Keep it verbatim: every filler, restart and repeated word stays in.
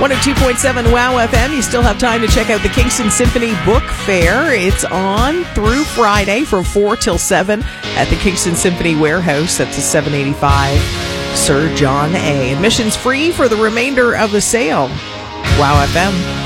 one oh two point seven Wow F M. You still have time to check out the Kingston Symphony Book Fair. It's on through Friday from four till seven at the Kingston Symphony Warehouse. That's a seven eighty-five Sir John A. Admission's free for the remainder of the sale. Wow F M.